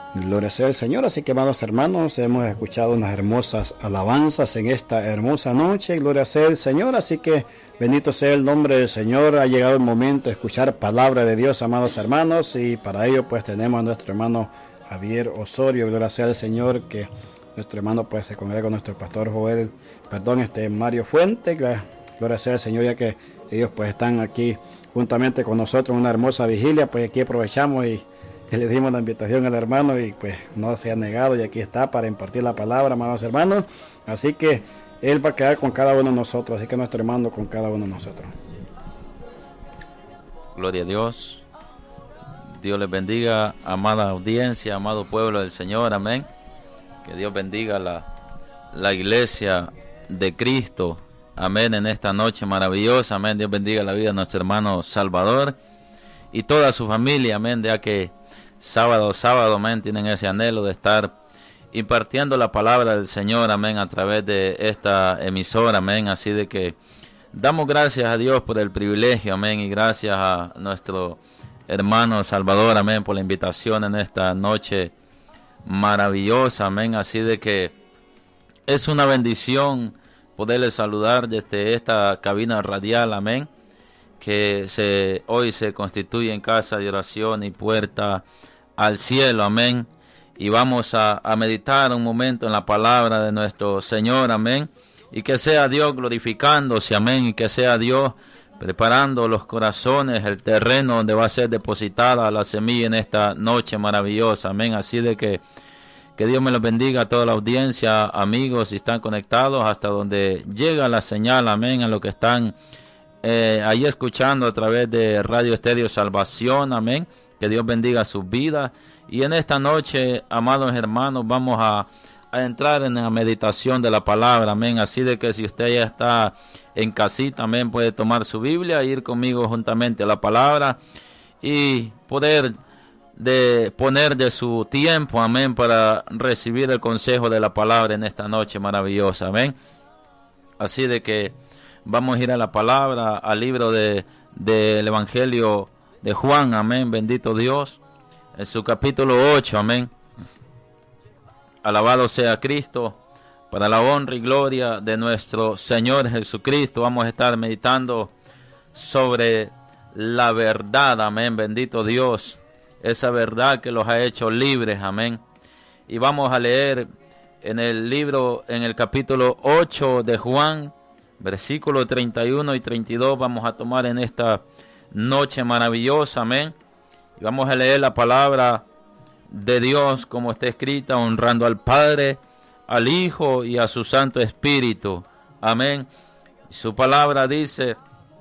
Gloria sea al Señor. Así que, amados hermanos, hemos escuchado unas hermosas alabanzas en esta hermosa noche. Gloria sea al Señor. Así que bendito sea el nombre del Señor. Ha llegado el momento de escuchar palabra de Dios, amados hermanos, y para ello pues tenemos a nuestro hermano Javier Osorio. Gloria sea al Señor, que nuestro hermano pues se congrega con nuestro pastor Mario Fuente. Gloria sea al Señor, ya que ellos pues están aquí juntamente con nosotros en una hermosa vigilia. Pues aquí aprovechamos y le dimos la invitación al hermano y pues no se ha negado, y aquí está para impartir la palabra, amados hermanos. Así que él va a quedar con cada uno de nosotros, así que nuestro hermano con cada uno de nosotros. Gloria a Dios. Dios les bendiga, amada audiencia, amado pueblo del Señor, amén. Que Dios bendiga la iglesia de Cristo, amén, en esta noche maravillosa, amén. Dios bendiga la vida de nuestro hermano Salvador y toda su familia, amén, ya que sábado, amén, tienen ese anhelo de estar impartiendo la palabra del Señor, amén, a través de esta emisora, amén. Así de que damos gracias a Dios por el privilegio, amén, y gracias a nuestro hermano Salvador, amén, por la invitación en esta noche maravillosa, amén. Así de que es una bendición poderles saludar desde esta cabina radial, amén, que hoy se constituye en casa de oración y puerta al cielo, amén. Y vamos a meditar un momento en la palabra de nuestro Señor, amén. Y que sea Dios glorificándose, amén. Y que sea Dios preparando los corazones, el terreno donde va a ser depositada la semilla en esta noche maravillosa, amén. Así de que Dios me los bendiga a toda la audiencia, amigos, si están conectados hasta donde llega la señal, amén, a los que están ahí escuchando a través de Radio Estéreo Salvación, amén. Que Dios bendiga sus vidas. Y en esta noche, amados hermanos, vamos a entrar en la meditación de la palabra, amén. Así de que si usted ya está en casita, amén, puede tomar su Biblia e ir conmigo juntamente a la palabra y poder poner de su tiempo, amén, para recibir el consejo de la palabra en esta noche maravillosa, amén. Así de que vamos a ir a la palabra, al libro del Evangelio de Juan, amén, bendito Dios, en su capítulo 8, amén. Alabado sea Cristo, para la honra y gloria de nuestro Señor Jesucristo. Vamos a estar meditando sobre la verdad, amén, bendito Dios, esa verdad que los ha hecho libres, amén. Y vamos a leer en el capítulo 8 de Juan, versículos 31 y 32, vamos a tomar en esta noche maravillosa, amén. Y vamos a leer la palabra de Dios como está escrita, honrando al Padre, al Hijo y a su Santo Espíritu, amén. Su palabra dice: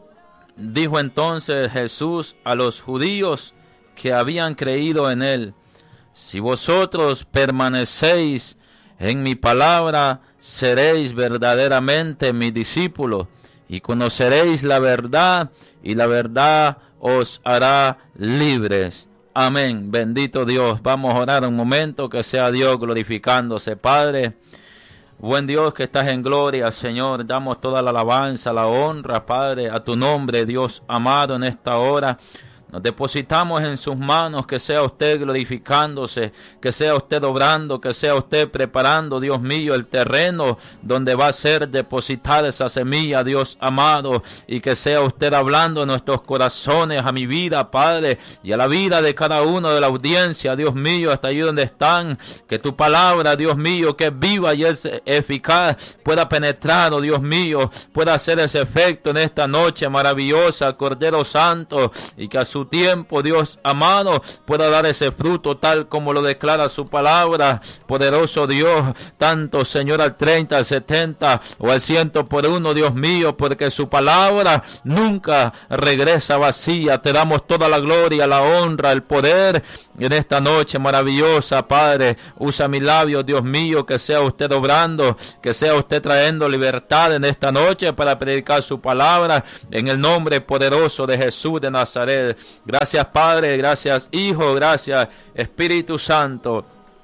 dijo entonces Jesús a los judíos que habían creído en él: si vosotros permanecéis en mi palabra, seréis verdaderamente mis discípulos, y conoceréis la verdad, y la verdad os hará libres. Amén. Bendito Dios. Vamos a orar un momento, que sea Dios glorificándose. Padre, buen Dios que estás en gloria, Señor, damos toda la alabanza, la honra, Padre, a tu nombre, Dios amado, en esta hora. Nos depositamos en sus manos, que sea usted glorificándose, que sea usted obrando, que sea usted preparando, Dios mío, el terreno donde va a ser depositada esa semilla, Dios amado, y que sea usted hablando en nuestros corazones, a mi vida, Padre, y a la vida de cada uno de la audiencia, Dios mío, hasta allí donde están, que tu palabra, Dios mío, que es viva y es eficaz, pueda penetrar, oh Dios mío, pueda hacer ese efecto en esta noche maravillosa, Cordero Santo, y que a su tiempo, Dios amado, pueda dar ese fruto tal como lo declara su palabra. Poderoso Dios, tanto Señor al 30, al 70 o al 100 por uno, Dios mío, porque su palabra nunca regresa vacía. Te damos toda la gloria, la honra, el poder en esta noche maravillosa, Padre. Usa mis labios, Dios mío, que sea usted obrando, que sea usted trayendo libertad en esta noche para predicar su palabra, en el nombre poderoso de Jesús de Nazaret. Gracias, Padre, gracias, Hijo, gracias, Espíritu Santo.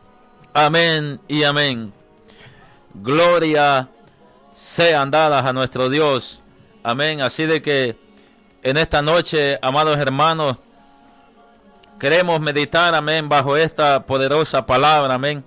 Amén y amén. Gloria sean dadas a nuestro Dios. Amén. Así de que en esta noche, amados hermanos, queremos meditar, amén, bajo esta poderosa palabra, amén,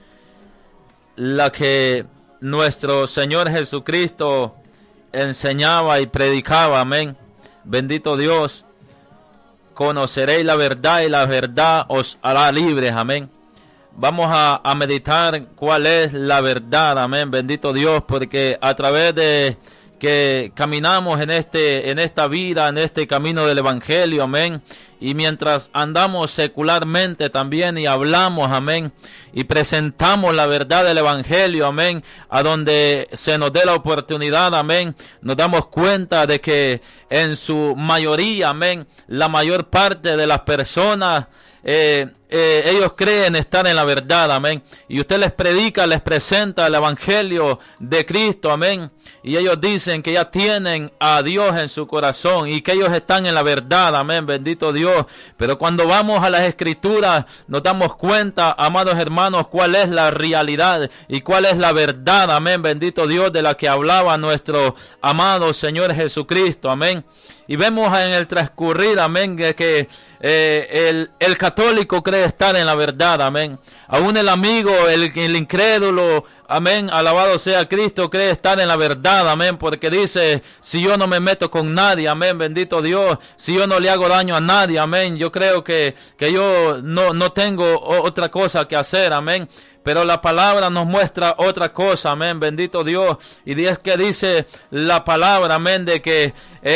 la que nuestro Señor Jesucristo enseñaba y predicaba, amén. Bendito Dios. Conoceréis la verdad y la verdad os hará libres, amén. Vamos a meditar cuál es la verdad, amén. Bendito Dios, porque a través de que caminamos en esta vida, en este camino del Evangelio, amén. Y mientras andamos secularmente también y hablamos, amén, y presentamos la verdad del Evangelio, amén, a donde se nos dé la oportunidad, amén, nos damos cuenta de que en su mayoría, amén, la mayor parte de las personas, ellos creen estar en la verdad, amén, y usted les predica, les presenta el Evangelio de Cristo, amén, y ellos dicen que ya tienen a Dios en su corazón y que ellos están en la verdad, amén, bendito Dios. Pero cuando vamos a las Escrituras nos damos cuenta, amados hermanos, cuál es la realidad y cuál es la verdad, amén, bendito Dios, de la que hablaba nuestro amado Señor Jesucristo, amén. Y vemos en el transcurrir, amén, que el católico cree estar en la verdad, amén. Aún el amigo, el incrédulo, amén, alabado sea Cristo, cree estar en la verdad, amén, porque dice, si yo no me meto con nadie, amén, bendito Dios, si yo no le hago daño a nadie, amén, yo creo que yo no tengo otra cosa que hacer, amén. Pero la palabra nos muestra otra cosa, amén, bendito Dios. Y es que dice la palabra, amén, de que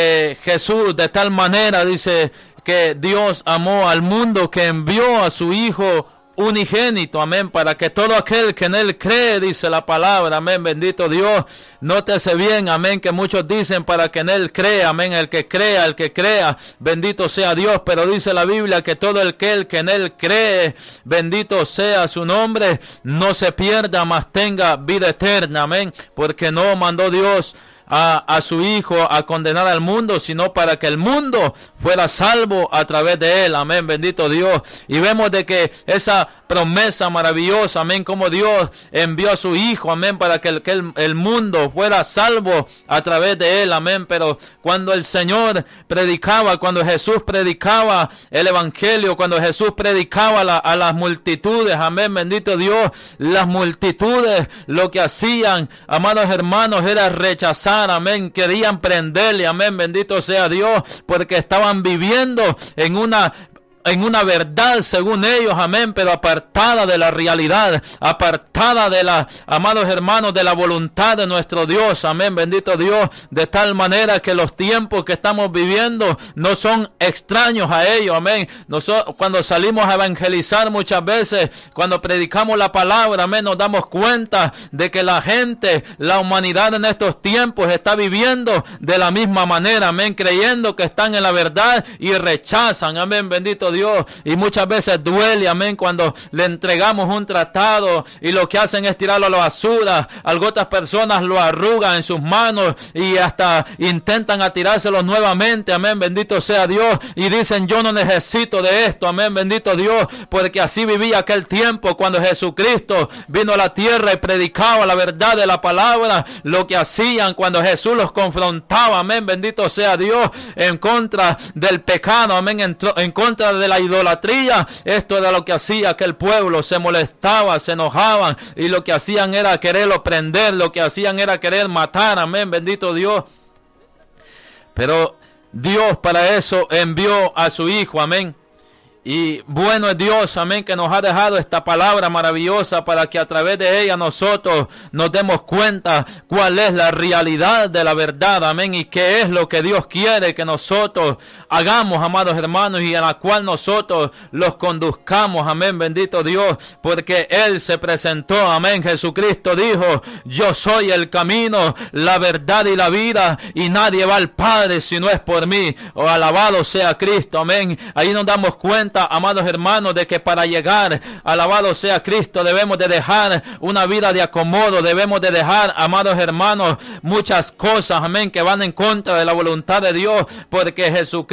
Jesús de tal manera, dice, que Dios amó al mundo que envió a su Hijo unigénito, amén, para que todo aquel que en él cree, dice la palabra, amén, bendito Dios. Nótese bien, amén, que muchos dicen para que en él crea, amén, el que crea, bendito sea Dios, pero dice la Biblia que todo el que en él cree, bendito sea su nombre, no se pierda, mas tenga vida eterna, amén, porque no mandó Dios a su Hijo a condenar al mundo, sino para que el mundo fuera salvo a través de él, amén, bendito Dios. Y vemos de que esa promesa maravillosa, amén, como Dios envió a su Hijo, amén, para que el mundo fuera salvo a través de él, amén. Pero cuando el Señor predicaba, cuando Jesús predicaba el Evangelio, cuando Jesús predicaba a las multitudes, amén, bendito Dios, las multitudes lo que hacían, amados hermanos, era rechazar, amén, querían prenderle, amén, bendito sea Dios, porque estaban viviendo en una verdad según ellos, amén, pero apartada de la realidad, apartada de la, amados hermanos, de la voluntad de nuestro Dios, amén, bendito Dios, de tal manera que los tiempos que estamos viviendo no son extraños a ellos, amén. Nosotros cuando salimos a evangelizar muchas veces, cuando predicamos la palabra, amén, nos damos cuenta de que la gente, la humanidad en estos tiempos está viviendo de la misma manera, amén, creyendo que están en la verdad y rechazan, amén, bendito Dios. Y muchas veces duele, amén, cuando le entregamos un tratado y lo que hacen es tirarlo a la basura. Algunas personas lo arrugan en sus manos y hasta intentan atirárselo nuevamente, amén, bendito sea Dios, y dicen, yo no necesito de esto, amén, bendito Dios, porque así vivía aquel tiempo cuando Jesucristo vino a la tierra y predicaba la verdad de la palabra. Lo que hacían cuando Jesús los confrontaba, amén, bendito sea Dios, en contra del pecado, amén, en contra de la idolatría, esto era lo que hacía que el pueblo se molestaba, se enojaban, y lo que hacían era quererlo prender, lo que hacían era querer matar, amén, bendito Dios. Pero Dios para eso envió a su Hijo, amén. Y bueno es Dios, amén, que nos ha dejado esta palabra maravillosa para que a través de ella nosotros nos demos cuenta cuál es la realidad de la verdad, amén, y qué es lo que Dios quiere que nosotros hagamos, amados hermanos, y a la cual nosotros los conduzcamos, amén, bendito Dios, porque Él se presentó, amén. Jesucristo dijo, yo soy el camino, la verdad y la vida, y nadie va al Padre si no es por mí. Oh, alabado sea Cristo, amén. Ahí nos damos cuenta, amados hermanos, de que para llegar, alabado sea Cristo, debemos de dejar una vida de acomodo, debemos de dejar, amados hermanos, muchas cosas, amén, que van en contra de la voluntad de Dios, porque Jesucristo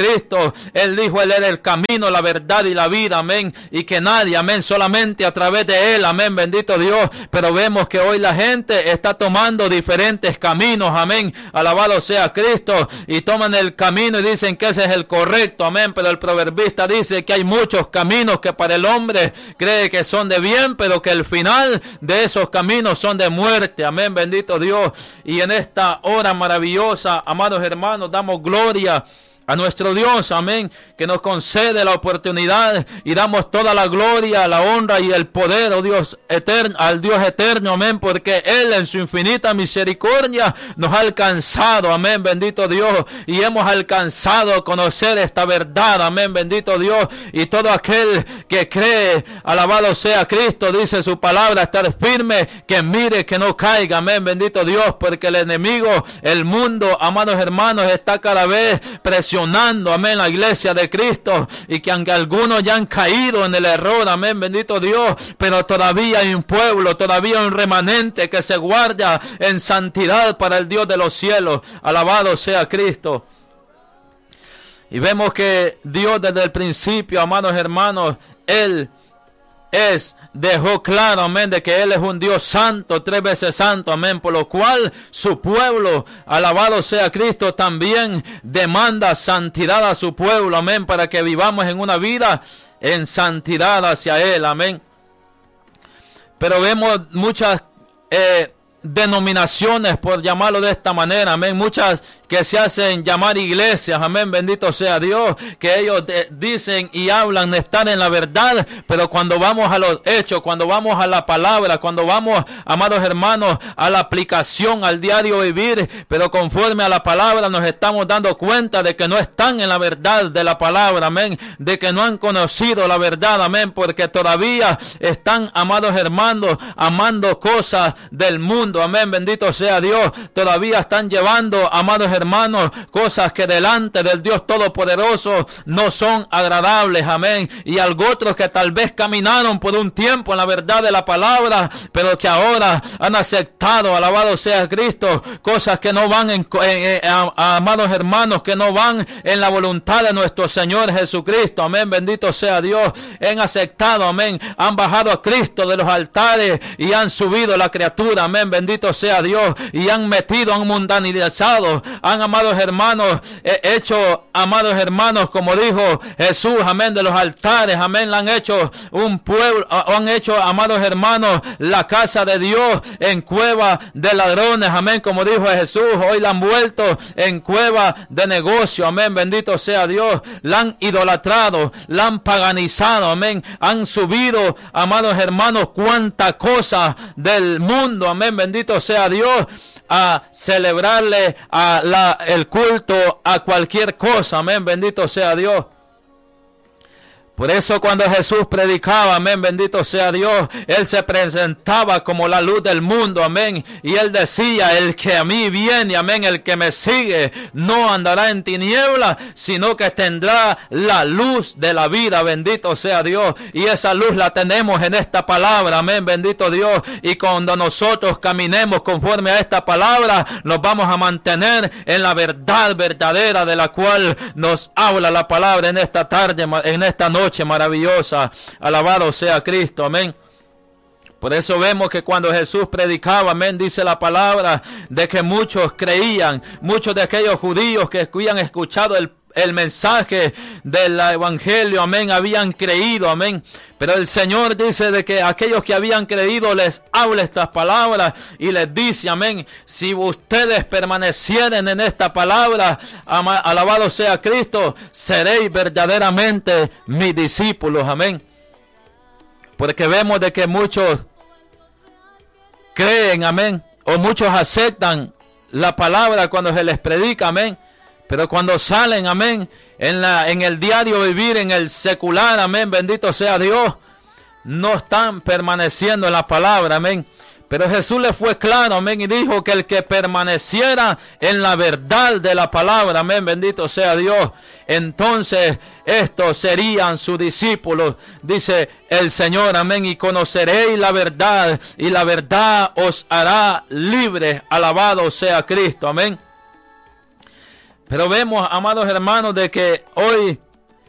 Cristo. Él dijo, Él era el camino, la verdad y la vida, amén. Y que nadie, amén, solamente a través de Él, amén, bendito Dios. Pero vemos que hoy la gente está tomando diferentes caminos, amén. Alabado sea Cristo. Y toman el camino y dicen que ese es el correcto, amén. Pero el proverbista dice que hay muchos caminos que para el hombre cree que son de bien, pero que el final de esos caminos son de muerte, amén, bendito Dios. Y en esta hora maravillosa, amados hermanos, damos gloria a nuestro Dios, amén, que nos concede la oportunidad y damos toda la gloria, la honra y el poder, oh Dios eterno, al Dios eterno, amén, porque Él en su infinita misericordia nos ha alcanzado, amén, bendito Dios, y hemos alcanzado a conocer esta verdad, amén, bendito Dios, y todo aquel que cree, alabado sea Cristo, dice su palabra, estar firme, que mire que no caiga, amén, bendito Dios, porque el enemigo, el mundo, amados hermanos, está cada vez presionando, amén, la iglesia de Cristo, y que aunque algunos ya han caído en el error, amén, bendito Dios, pero todavía hay un pueblo, todavía un remanente que se guarda en santidad para el Dios de los cielos. Alabado sea Cristo. Y vemos que Dios desde el principio, amados hermanos, Él dejó claro, amén, de que Él es un Dios santo, 3 veces santo, amén, por lo cual su pueblo, alabado sea Cristo, también demanda santidad a su pueblo, amén, para que vivamos en una vida en santidad hacia Él, amén. Pero vemos muchas denominaciones, por llamarlo de esta manera, amén, muchas que se hacen llamar iglesias, amén, bendito sea Dios, que ellos dicen y hablan de estar en la verdad, pero cuando vamos a los hechos, cuando vamos a la palabra, cuando vamos, amados hermanos, a la aplicación, al diario vivir, pero conforme a la palabra, nos estamos dando cuenta de que no están en la verdad de la palabra, amén, de que no han conocido la verdad, amén, porque todavía están, amados hermanos, amando cosas del mundo, amén, bendito sea Dios, todavía están llevando, amados hermanos, cosas que delante del Dios Todopoderoso no son agradables, amén, y algo otros que tal vez caminaron por un tiempo en la verdad de la palabra, pero que ahora han aceptado, alabado sea Cristo, cosas que no van amados hermanos, que no van en la voluntad de nuestro Señor Jesucristo, amén, bendito sea Dios, han aceptado, amén, han bajado a Cristo de los altares y han subido la criatura, amén, bendito sea Dios, y han metido, han mundanizado, han, amados hermanos, hecho, amados hermanos, como dijo Jesús, amén, de los altares, amén, la han hecho un pueblo, han hecho, amados hermanos, la casa de Dios en cueva de ladrones, amén, como dijo Jesús, hoy la han vuelto en cueva de negocio, amén, bendito sea Dios, la han idolatrado, la han paganizado, amén, han subido, amados hermanos, cuánta cosa del mundo, amén, bendito sea Dios, a celebrarle el culto a cualquier cosa, amén, bendito sea Dios. Por eso cuando Jesús predicaba, amén, bendito sea Dios, Él se presentaba como la luz del mundo, amén, y Él decía, el que a mí viene, amén, el que me sigue, no andará en tinieblas, sino que tendrá la luz de la vida, bendito sea Dios, y esa luz la tenemos en esta palabra, amén, bendito Dios, y cuando nosotros caminemos conforme a esta palabra, nos vamos a mantener en la verdad verdadera de la cual nos habla la palabra en esta tarde, en esta noche maravillosa. Alabado sea Cristo, amén. Por eso vemos que cuando Jesús predicaba, amén, dice la palabra de que muchos creían, muchos de aquellos judíos que habían escuchado el mensaje del evangelio, amén, habían creído, amén. Pero el Señor dice de que aquellos que habían creído les habla estas palabras y les dice, amén, si ustedes permanecieren en esta palabra, alabado sea Cristo, seréis verdaderamente mis discípulos, amén. Porque vemos de que muchos creen, amén, o muchos aceptan la palabra cuando se les predica, amén. Pero cuando salen, amén, en el diario vivir, en el secular, amén, bendito sea Dios, no están permaneciendo en la palabra, amén. Pero Jesús le fue claro, amén, y dijo que el que permaneciera en la verdad de la palabra, amén, bendito sea Dios, entonces estos serían sus discípulos, dice el Señor, amén, y conoceréis la verdad, y la verdad os hará libres, alabado sea Cristo, amén. Pero vemos, amados hermanos, de que hoy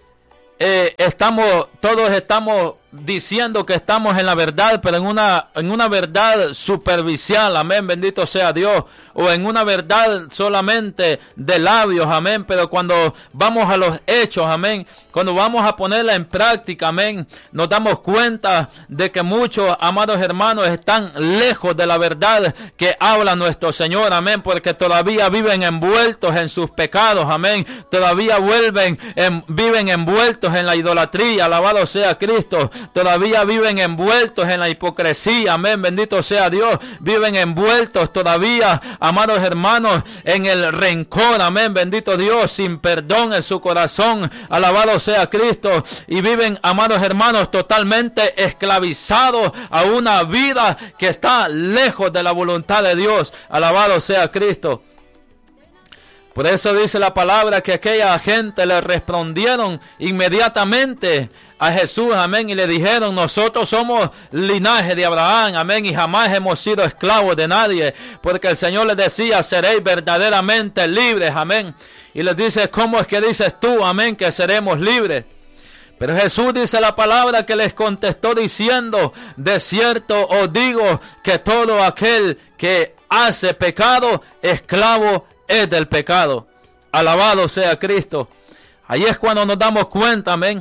todos estamos diciendo que estamos en la verdad, pero en una verdad superficial, amén, bendito sea Dios, o en una verdad solamente de labios, amén, pero cuando vamos a los hechos, amén, cuando vamos a ponerla en práctica, amén, nos damos cuenta de que muchos, amados hermanos, están lejos de la verdad que habla nuestro Señor, amén, porque todavía viven envueltos en sus pecados, amén, todavía viven envueltos en la idolatría, alabado sea Cristo, todavía viven envueltos en la hipocresía, amén, bendito sea Dios, viven envueltos todavía, amados hermanos, en el rencor, amén, bendito Dios, sin perdón en su corazón, alabado sea Cristo, y viven, amados hermanos, totalmente esclavizados a una vida que está lejos de la voluntad de Dios, alabado sea Cristo. Por eso dice la palabra que aquella gente le respondieron inmediatamente a Jesús, amén, y le dijeron: nosotros somos linaje de Abraham, amén, y jamás hemos sido esclavos de nadie, porque el Señor les decía: seréis verdaderamente libres, amén. Y les dice: ¿cómo es que dices tú, amén, que seremos libres? Pero Jesús dice la palabra que les contestó diciendo: de cierto os digo que todo aquel que hace pecado, esclavo es del pecado. Alabado sea Cristo. Ahí es cuando nos damos cuenta, amén.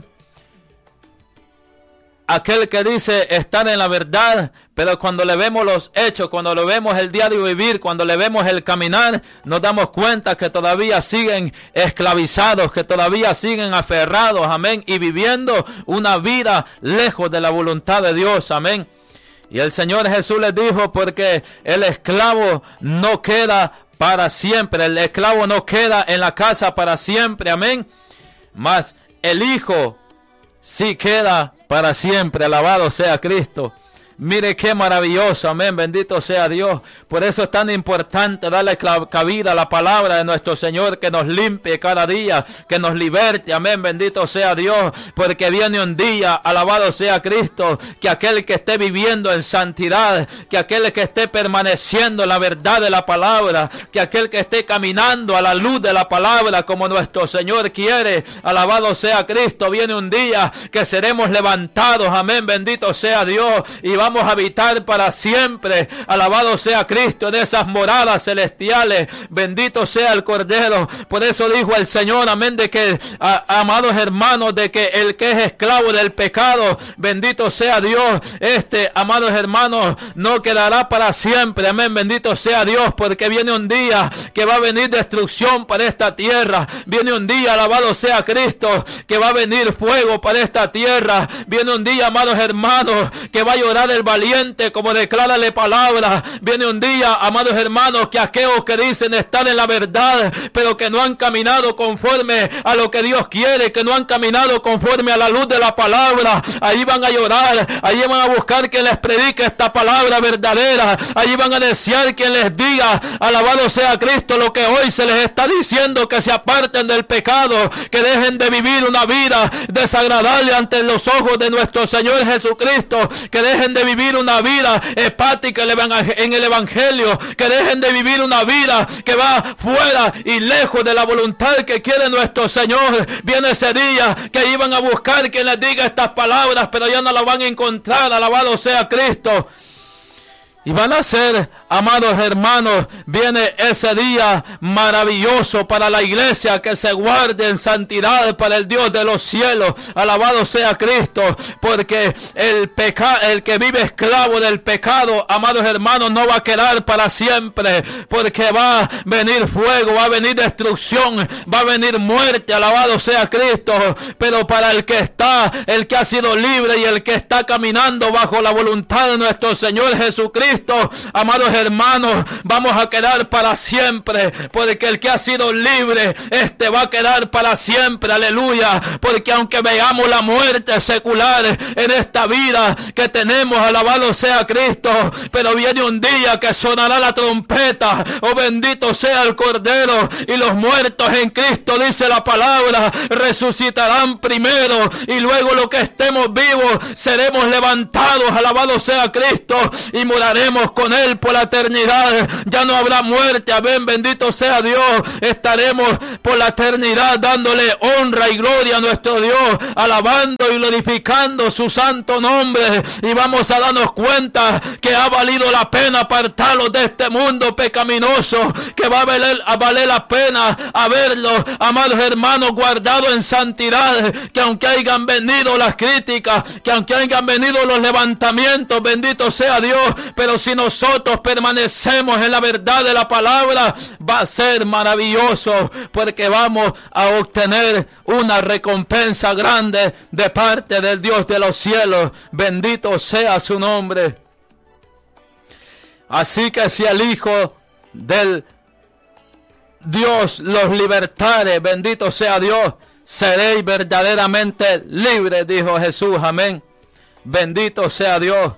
Aquel que dice estar en la verdad, pero cuando le vemos los hechos, cuando le vemos el diario vivir, cuando le vemos el caminar, nos damos cuenta que todavía siguen esclavizados, que todavía siguen aferrados, amén, y viviendo una vida lejos de la voluntad de Dios, amén. Y el Señor Jesús les dijo: porque el esclavo no queda para siempre, el esclavo no queda en la casa para siempre, amén, mas el Hijo sí queda para siempre, alabado sea Cristo. Mire qué maravilloso, amén, bendito sea Dios. Por eso es tan importante darle cabida a la palabra de nuestro Señor, que nos limpie cada día, que nos liberte, amén, bendito sea Dios, porque viene un día, alabado sea Cristo, que aquel que esté viviendo en santidad, que aquel que esté permaneciendo en la verdad de la palabra, que aquel que esté caminando a la luz de la palabra como nuestro Señor quiere, alabado sea Cristo, viene un día que seremos levantados, amén, bendito sea Dios, y vamos a habitar para siempre, alabado sea Cristo, en esas moradas celestiales, bendito sea el Cordero. Por eso dijo el Señor, amén, de que, amados hermanos, de que el que es esclavo del pecado, bendito sea Dios, amados hermanos, no quedará para siempre, amén, bendito sea Dios, porque viene un día que va a venir destrucción para esta tierra, viene un día, alabado sea Cristo, que va a venir fuego para esta tierra, viene un día, amados hermanos, que va a llorar el valiente, como declara la palabra, viene un día, amados hermanos, que aquellos que dicen estar en la verdad, pero que no han caminado conforme a lo que Dios quiere, que no han caminado conforme a la luz de la palabra, ahí van a llorar, ahí van a buscar quien les predique esta palabra verdadera, ahí van a desear quien les diga, alabado sea Cristo, lo que hoy se les está diciendo, que se aparten del pecado, que dejen de vivir una vida desagradable ante los ojos de nuestro Señor Jesucristo, que dejen de vivir una vida hepática en el Evangelio, que dejen de vivir una vida que va fuera y lejos de la voluntad que quiere nuestro Señor. Viene ese día que iban a buscar quien les diga estas palabras, pero ya no las van a encontrar, alabado sea Cristo. Y van a ser, amados hermanos, viene ese día maravilloso para la iglesia, que se guarde en santidad para el Dios de los cielos. Alabado sea Cristo, porque el que vive esclavo del pecado, amados hermanos, no va a quedar para siempre, porque va a venir fuego, va a venir destrucción, va a venir muerte, alabado sea Cristo. Pero para el que ha sido libre y el que está caminando bajo la voluntad de nuestro Señor Jesucristo, amados hermanos, vamos a quedar para siempre, porque el que ha sido libre, va a quedar para siempre, aleluya, porque aunque veamos la muerte secular en esta vida que tenemos, alabado sea Cristo, pero viene un día que sonará la trompeta, oh bendito sea el Cordero, y los muertos en Cristo, dice la palabra, resucitarán primero, y luego los que estemos vivos seremos levantados, alabado sea Cristo, y moraremos con Él por la eternidad. Ya no habrá muerte, amén, bendito sea Dios. Estaremos por la eternidad dándole honra y gloria a nuestro Dios, alabando y glorificando su santo nombre, y vamos a darnos cuenta que ha valido la pena apartarlos de este mundo pecaminoso, que va a valer la pena haberlos, amados hermanos, guardado en santidad, que aunque hayan venido las críticas, que aunque hayan venido los levantamientos, bendito sea Dios, pero si nosotros permanecemos en la verdad de la palabra, va a ser maravilloso, porque vamos a obtener una recompensa grande de parte del Dios de los cielos. Bendito sea su nombre. Así que si el Hijo del Dios los libertare, bendito sea Dios, seréis verdaderamente libres, dijo Jesús, amén. Bendito sea Dios.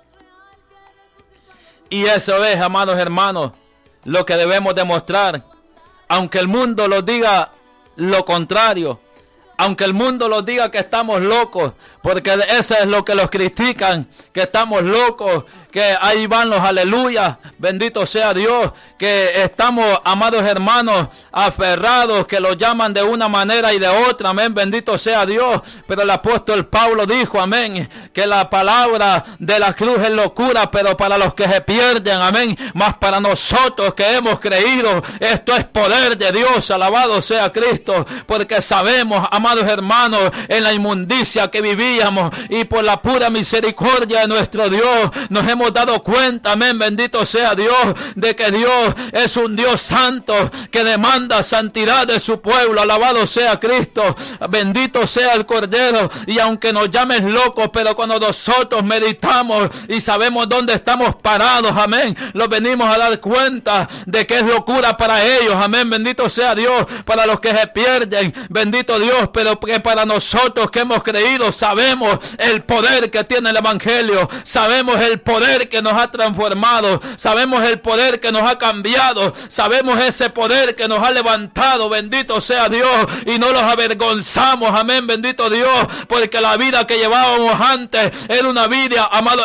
Y eso es, amados hermanos, lo que debemos demostrar. Aunque el mundo nos diga lo contrario, aunque el mundo nos diga que estamos locos, porque eso es lo que los critican, que estamos locos, que ahí van los aleluyas, bendito sea Dios, que estamos, amados hermanos, aferrados, que lo llaman de una manera y de otra, amén, bendito sea Dios. Pero el apóstol Pablo dijo, amén, que la palabra de la cruz es locura, pero para los que se pierden, amén, más para nosotros que hemos creído, esto es poder de Dios, alabado sea Cristo, porque sabemos, amados hermanos, en la inmundicia que vivíamos, y por la pura misericordia de nuestro Dios, nos hemos dado cuenta, amén, bendito sea Dios, de que Dios es un Dios santo, que demanda santidad de su pueblo, alabado sea Cristo, bendito sea el Cordero. Y aunque nos llamen locos, pero cuando nosotros meditamos y sabemos dónde estamos parados, amén, nos venimos a dar cuenta de que es locura para ellos, amén, bendito sea Dios, para los que se pierden, bendito Dios, pero que para nosotros que hemos creído, sabemos el poder que tiene el Evangelio, sabemos el poder que nos ha transformado, sabemos el poder que nos ha cambiado, sabemos ese poder que nos ha levantado, bendito sea Dios, y no los avergonzamos, amén, bendito Dios, porque la vida que llevábamos antes era una vida,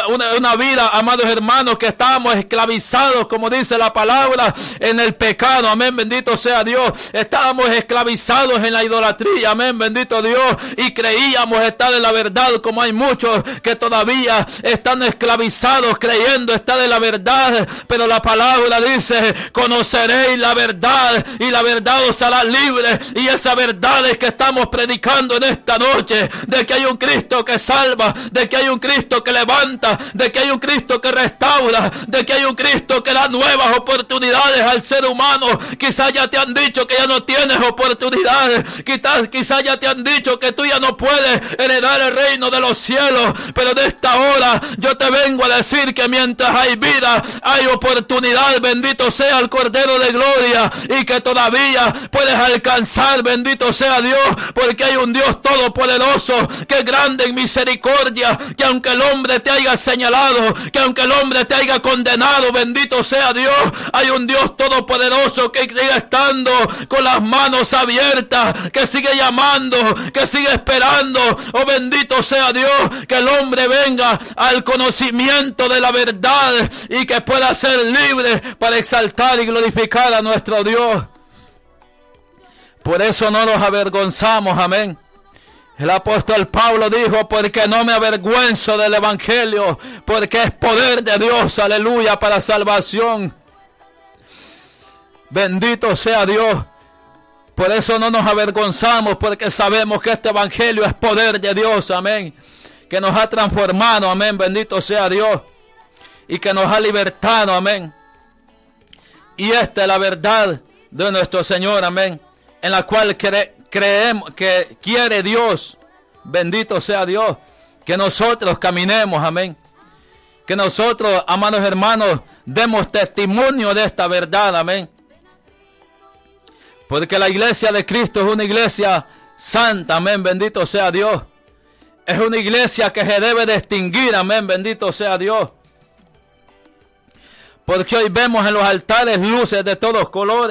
amados hermanos, que estábamos esclavizados, como dice la palabra, en el pecado, amén, bendito sea Dios, estábamos esclavizados en la idolatría, amén, bendito Dios, y creíamos estar en la verdad, como hay muchos que todavía están esclavizados creyendo estar en la verdad, pero la palabra dice, conoceréis la verdad y la verdad os hará libre, y esa verdad es que estamos predicando en esta noche, de que hay un Cristo que salva, de que hay un Cristo que levanta, de que hay un Cristo que restaura, de que hay un Cristo que da nuevas oportunidades al ser humano. Quizás ya te han dicho que ya no tienes oportunidades, quizás ya te han dicho que tú ya no puedes heredar el reino de los cielos, pero de esta hora yo te vengo a decir que mientras hay vida, hay oportunidad, bendito sea el Cordero de Gloria, y que todavía puedes alcanzar, bendito sea Dios, porque hay un Dios todopoderoso, que es grande en misericordia, que aunque el hombre te haya señalado, que aunque el hombre te haya condenado, bendito sea Dios, hay un Dios todopoderoso que sigue estando con las manos abiertas, que sigue llamando, que sigue esperando, oh bendito sea Dios, que el hombre venga al conocimiento de la verdad y que pueda ser libre para exaltar y glorificar a nuestro Dios. Por eso no nos avergonzamos, amén. El apóstol Pablo dijo, porque no me avergüenzo del Evangelio, porque es poder de Dios, aleluya, para salvación. Bendito sea Dios. Por eso no nos avergonzamos, porque sabemos que este Evangelio es poder de Dios, amén. Que nos ha transformado, amén, bendito sea Dios. Y que nos ha libertado, amén. Y esta es la verdad de nuestro Señor, amén. En la cual creemos que quiere Dios, bendito sea Dios, que nosotros caminemos, amén. Que nosotros, amados hermanos, demos testimonio de esta verdad, amén. Porque la iglesia de Cristo es una iglesia santa, amén, bendito sea Dios. Es una iglesia que se debe distinguir, amén, bendito sea Dios. Porque hoy vemos en los altares luces de todos colores.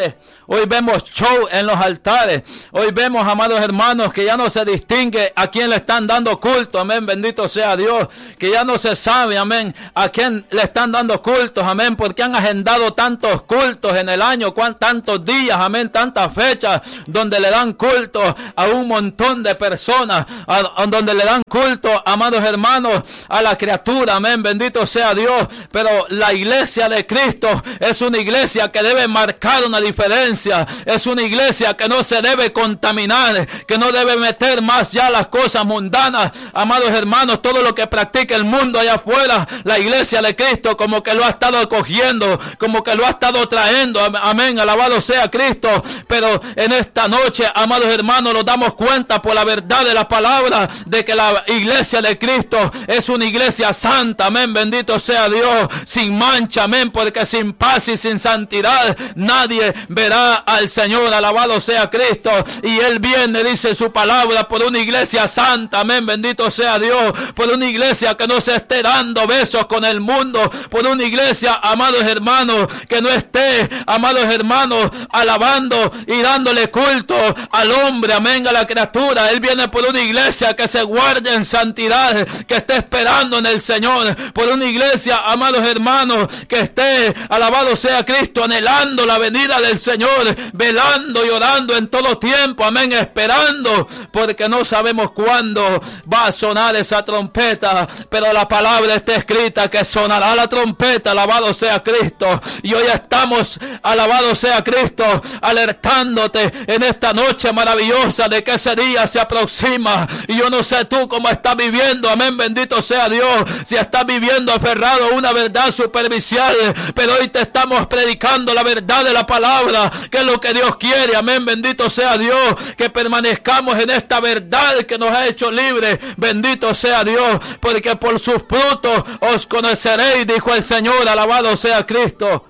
Hoy vemos show en los altares. Hoy vemos, amados hermanos, que ya no se distingue a quién le están dando culto. Amén, bendito sea Dios. Que ya no se sabe, amén, a quién le están dando cultos. Amén, porque han agendado tantos cultos en el año, tantos días, amén, tantas fechas, donde le dan culto a un montón de personas, donde le dan culto, amados hermanos, a la criatura. Amén, bendito sea Dios. Pero la iglesia de Cristo es una iglesia que debe marcar una diferencia. Es una iglesia que no se debe contaminar, que no debe meter más ya las cosas mundanas. Amados hermanos, todo lo que practica el mundo allá afuera, la iglesia de Cristo como que lo ha estado acogiendo, como que lo ha estado trayendo. Amén, alabado sea Cristo. Pero en esta noche, amados hermanos, nos damos cuenta por la verdad de la palabra de que la iglesia de Cristo es una iglesia santa. Amén, bendito sea Dios, sin mancha. Amén, porque sin paz y sin santidad nadie verá al Señor. Alabado sea Cristo. Y Él viene, dice su palabra, por una iglesia santa. Amén, bendito sea Dios. Por una iglesia que no se esté dando besos con el mundo. Por una iglesia, amados hermanos, que no esté, amados hermanos, alabando y dándole culto al hombre. Amén, a la criatura. Él viene por una iglesia que se guarde en santidad, que esté esperando en el Señor. Por una iglesia, amados hermanos, que esté, alabado sea Cristo, anhelando la venida del Señor, velando y orando en todo tiempo, amén, esperando, porque no sabemos cuándo va a sonar esa trompeta, pero la palabra está escrita que sonará la trompeta. Alabado sea Cristo. Y hoy estamos, alabado sea Cristo, alertándote en esta noche maravillosa de que ese día se aproxima. Y yo no sé tú cómo estás viviendo, amén, bendito sea Dios, si estás viviendo aferrado a una verdad superficial, pero hoy te estamos predicando la verdad de la palabra, que es lo que Dios quiere. Amén, bendito sea Dios, que permanezcamos en esta verdad que nos ha hecho libres. Bendito sea Dios, porque por sus frutos os conoceréis, dijo el Señor. Alabado sea Cristo.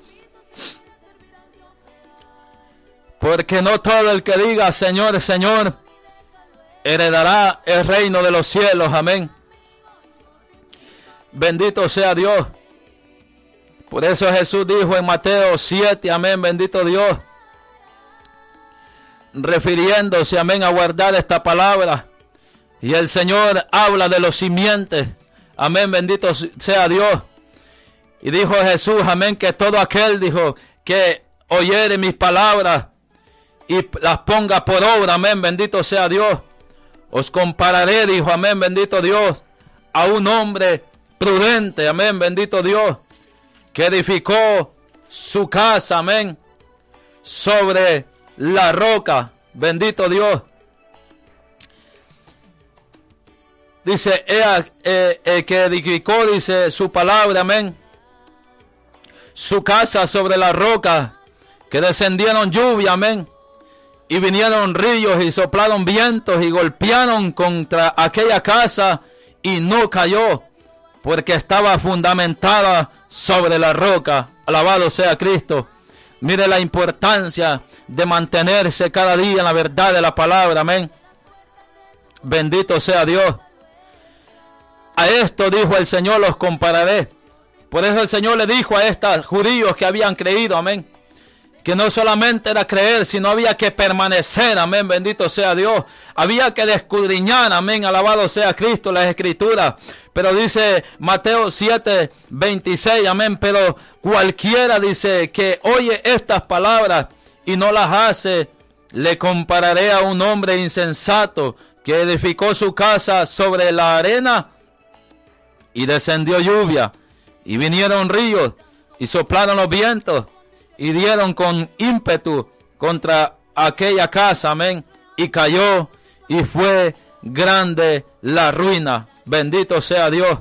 Porque no todo el que diga Señor, Señor, heredará el reino de los cielos. Amén. Bendito sea Dios. Por eso Jesús dijo en Mateo 7, amén, bendito Dios, refiriéndose, amén, a guardar esta palabra. Y el Señor habla de los simientes, amén, bendito sea Dios. Y dijo Jesús, amén, que todo aquel, dijo, que oyere mis palabras y las ponga por obra, amén, bendito sea Dios, os compararé, dijo, amén, bendito Dios, a un hombre prudente, amén, bendito Dios, que edificó su casa, amén, sobre la roca, bendito Dios. Dice, que edificó, dice su palabra, amén, su casa sobre la roca, que descendieron lluvia, amén, y vinieron ríos y soplaron vientos y golpearon contra aquella casa y no cayó, porque estaba fundamentada sobre la roca. Alabado sea Cristo. Mire la importancia de mantenerse cada día en la verdad de la palabra. Amén. Bendito sea Dios. A esto dijo el Señor, los compararé. Por eso el Señor le dijo a estos judíos que habían creído, amén, que no solamente era creer, sino había que permanecer, amén, bendito sea Dios. Había que escudriñar, amén, alabado sea Cristo, las Escrituras. Pero dice Mateo 7, 26, amén, pero cualquiera, dice, que oye estas palabras y no las hace, le compararé a un hombre insensato que edificó su casa sobre la arena y descendió lluvia y vinieron ríos y soplaron los vientos y dieron con ímpetu contra aquella casa, amén, y cayó y fue grande la ruina. Bendito sea Dios.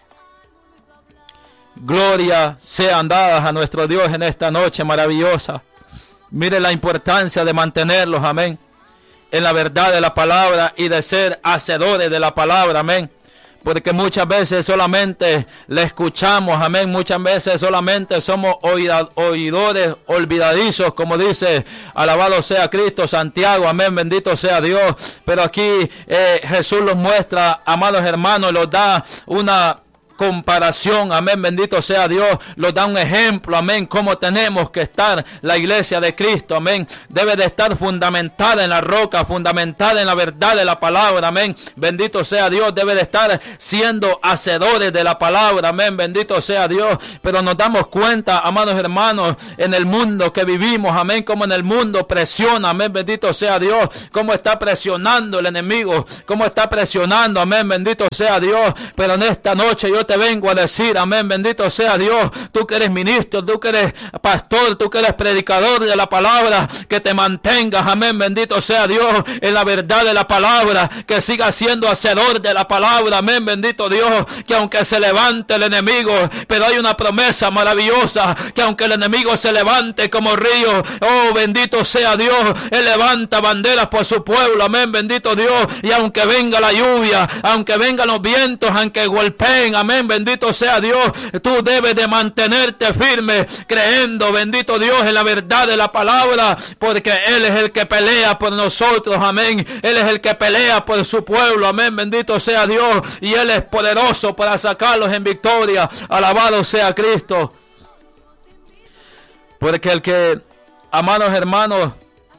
Gloria sean dadas a nuestro Dios en esta noche maravillosa. Mire la importancia de mantenerlos, amén, en la verdad de la palabra y de ser hacedores de la palabra, amén. Porque muchas veces solamente le escuchamos, amén. Muchas veces solamente somos oidores olvidadizos, como dice, alabado sea Cristo, Santiago, amén, bendito sea Dios. Pero aquí Jesús los muestra, amados hermanos, y los da una comparación, amén, bendito sea Dios, nos da un ejemplo, amén, cómo tenemos que estar la iglesia de Cristo, amén, debe de estar fundamentada en la roca, fundamentada en la verdad de la palabra, amén, bendito sea Dios, debe de estar siendo hacedores de la palabra, amén, bendito sea Dios, pero nos damos cuenta, amados hermanos, en el mundo que vivimos, amén, como en el mundo presiona, amén, bendito sea Dios, cómo está presionando el enemigo, cómo está presionando, amén, bendito sea Dios, pero en esta noche yo te vengo a decir, amén, bendito sea Dios, tú que eres ministro, tú que eres pastor, tú que eres predicador de la palabra, que te mantengas, amén, bendito sea Dios, en la verdad de la palabra, que sigas siendo hacedor de la palabra, amén, bendito Dios, que aunque se levante el enemigo, pero hay una promesa maravillosa, que aunque el enemigo se levante como río, oh, bendito sea Dios, él levanta banderas por su pueblo, amén, bendito Dios, y aunque venga la lluvia, aunque vengan los vientos, aunque golpeen, amén, bendito sea Dios, tú debes de mantenerte firme, creyendo, bendito Dios, en la verdad de la palabra, porque Él es el que pelea por nosotros, amén, Él es el que pelea por su pueblo, amén, bendito sea Dios, y Él es poderoso para sacarlos en victoria, alabado sea Cristo, porque el que, amados hermanos,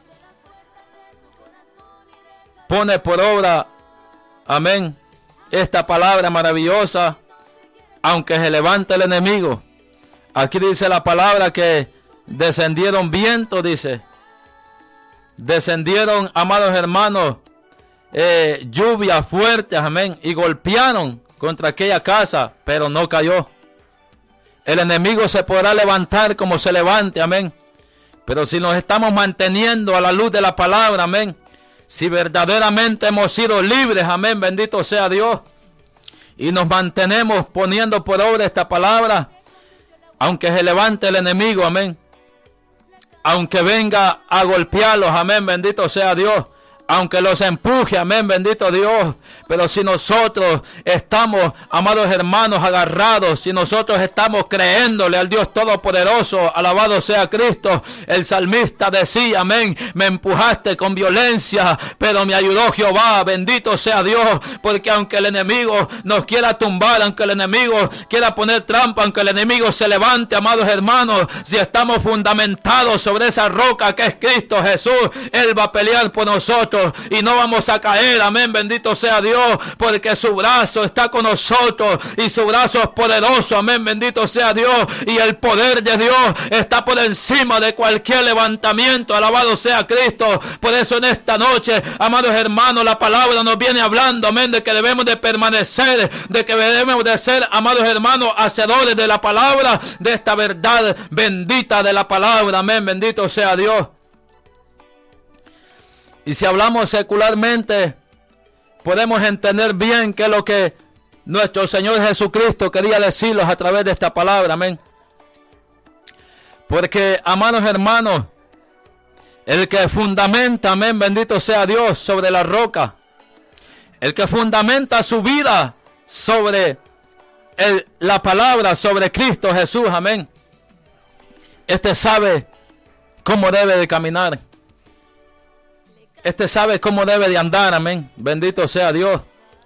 pone por obra, amén, esta palabra maravillosa, aunque se levante el enemigo. Aquí dice la palabra que descendieron vientos, dice. Descendieron, amados hermanos, lluvias fuertes, amén, y golpearon contra aquella casa, pero no cayó. El enemigo se podrá levantar como se levante, amén. Pero si nos estamos manteniendo a la luz de la palabra, amén, si verdaderamente hemos sido libres, amén, bendito sea Dios, y nos mantenemos poniendo por obra esta palabra, aunque se levante el enemigo, amén, aunque venga a golpearlos, amén, bendito sea Dios, aunque los empuje, amén, bendito Dios, pero si nosotros estamos, amados hermanos, agarrados, si nosotros estamos creyéndole al Dios Todopoderoso, alabado sea Cristo, el salmista decía, amén, me empujaste con violencia, pero me ayudó Jehová, bendito sea Dios, porque aunque el enemigo nos quiera tumbar, aunque el enemigo quiera poner trampa, aunque el enemigo se levante, amados hermanos, si estamos fundamentados sobre esa roca que es Cristo Jesús, Él va a pelear por nosotros, y no vamos a caer, amén, bendito sea Dios, porque su brazo está con nosotros y su brazo es poderoso, amén, bendito sea Dios, y el poder de Dios está por encima de cualquier levantamiento, alabado sea Cristo. Por eso en esta noche, amados hermanos, la palabra nos viene hablando, amén, de que debemos de permanecer, de que debemos de ser, amados hermanos, hacedores de la palabra, de esta verdad bendita de la palabra, amén, bendito sea Dios. Y si hablamos secularmente, podemos entender bien qué es lo que nuestro Señor Jesucristo quería decirnos a través de esta palabra, amén. Porque, amados hermanos, el que fundamenta, amén, bendito sea Dios, sobre la roca, el que fundamenta su vida sobre la palabra, sobre Cristo Jesús, amén, este sabe cómo debe de caminar. Este sabe cómo debe de andar, amén. Bendito sea Dios.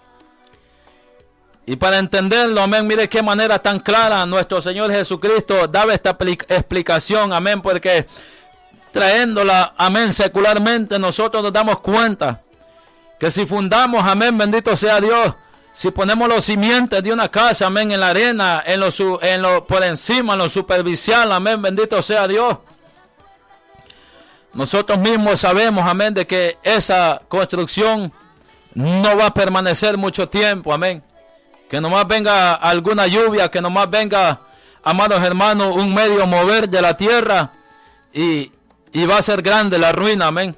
Y para entenderlo, amén, mire qué manera tan clara nuestro Señor Jesucristo daba esta explicación, amén, porque trayéndola, amén, secularmente, nosotros nos damos cuenta que si fundamos, amén, bendito sea Dios, si ponemos los cimientos de una casa, amén, en la arena, por encima, en lo superficial, amén, bendito sea Dios, nosotros mismos sabemos, amén, de que esa construcción no va a permanecer mucho tiempo, amén. Que nomás venga alguna lluvia, que nomás venga, amados hermanos, un medio mover de la tierra y va a ser grande la ruina, amén.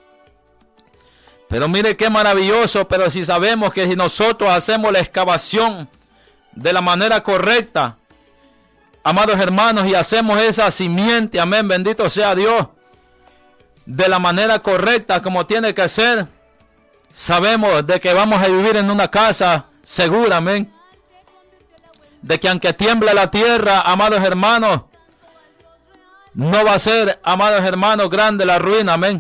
Pero mire qué maravilloso, pero si sabemos que si nosotros hacemos la excavación de la manera correcta, amados hermanos, y hacemos esa simiente, amén, bendito sea Dios, de la manera correcta como tiene que ser, sabemos de que vamos a vivir en una casa segura, amén. De que aunque tiemble la tierra, amados hermanos, no va a ser, amados hermanos, grande la ruina, amén.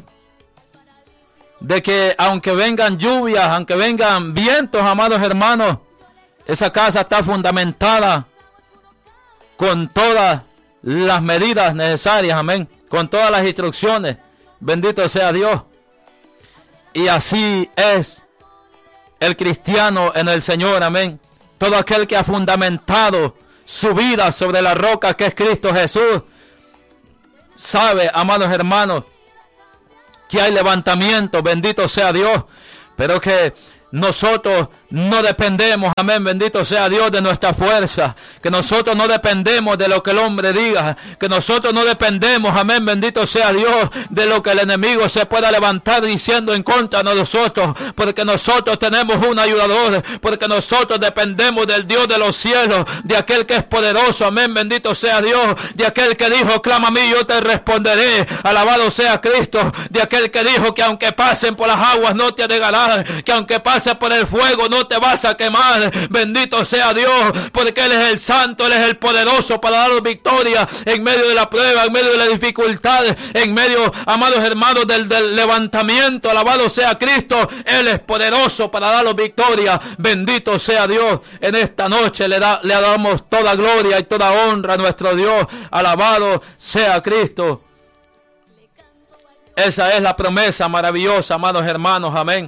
De que aunque vengan lluvias, aunque vengan vientos, amados hermanos, Esa casa está fundamentada con todas las medidas necesarias, amén, con todas las instrucciones. Bendito sea Dios. Y así es el cristiano en el Señor, amén. Todo aquel que ha fundamentado su vida sobre la roca que es Cristo Jesús, sabe, amados hermanos, que hay levantamiento, bendito sea Dios, pero que nosotros no dependemos, amén, bendito sea Dios, de nuestra fuerza, que nosotros no dependemos de lo que el hombre diga, que nosotros no dependemos, amén, bendito sea Dios, de lo que el enemigo se pueda levantar diciendo en contra de nosotros, porque nosotros tenemos un ayudador, porque nosotros dependemos del Dios de los cielos, de aquel que es poderoso, amén, bendito sea Dios, de aquel que dijo, clama a mí, yo te responderé, alabado sea Cristo, de aquel que dijo que aunque pasen por las aguas no te anegarán, que aunque pasen por el fuego no te vas a quemar. Bendito sea Dios, porque Él es el santo, Él es el poderoso para darnos victoria en medio de la prueba, en medio de la dificultad, en medio, amados hermanos, del levantamiento. Alabado sea Cristo, Él es poderoso para darnos victoria. Bendito sea Dios. En esta noche le damos toda gloria y toda honra a nuestro Dios. Alabado sea Cristo. Esa es la promesa maravillosa, amados hermanos, amén.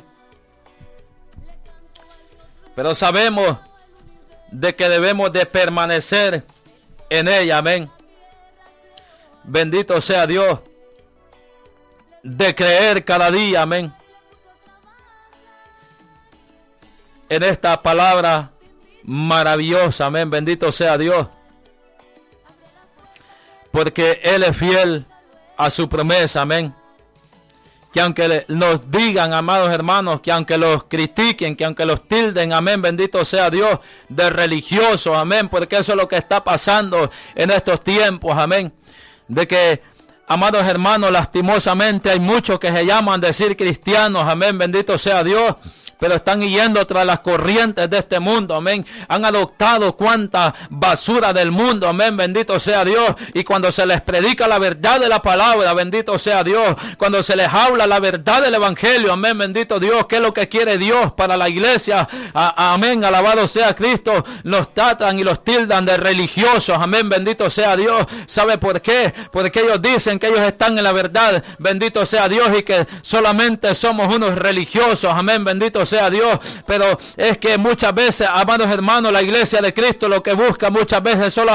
Pero sabemos de que debemos de permanecer en ella, amén. Bendito sea Dios. De creer cada día, amén. En esta palabra maravillosa, amén. Bendito sea Dios. Porque Él es fiel a su promesa, amén. Que aunque nos digan, amados hermanos, que aunque los critiquen, que aunque los tilden, amén, bendito sea Dios, de religiosos, amén, porque eso es lo que está pasando en estos tiempos, amén, de que, amados hermanos, lastimosamente hay muchos que se llaman decir cristianos, amén, bendito sea Dios, pero están yendo tras las corrientes de este mundo, amén. Han adoptado cuanta basura del mundo, amén, bendito sea Dios. Y cuando se les predica la verdad de la palabra, bendito sea Dios. Cuando se les habla la verdad del evangelio, amén, bendito Dios. ¿Qué es lo que quiere Dios para la iglesia? Amén, alabado sea Cristo. Los tratan y los tildan de religiosos, amén, bendito sea Dios. ¿Sabe por qué? Porque ellos dicen que ellos están en la verdad, bendito sea Dios, y que solamente somos unos religiosos, amén, bendito sea Dios. Pero es que muchas veces, amados hermanos, la iglesia de Cristo lo que busca muchas veces solo